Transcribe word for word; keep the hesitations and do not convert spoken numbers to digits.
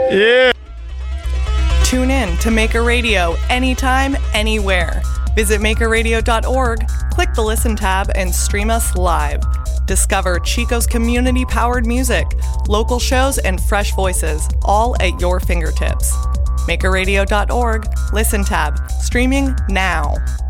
Yeah. Tune in to Maker Radio anytime, anywhere. Visit maker radio dot org, click the Listen tab, and stream us live. Discover Chico's community-powered music, local shows, and fresh voices, all at your fingertips. maker radio dot org, Listen tab, streaming now.